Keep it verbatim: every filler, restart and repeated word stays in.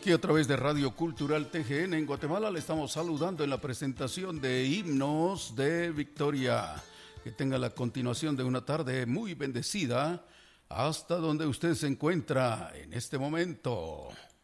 Aquí a través de Radio Cultural T G N en Guatemala le estamos saludando en la presentación de Himnos de Victoria. Que tenga la continuación de una tarde muy bendecida hasta donde usted se encuentra en este momento.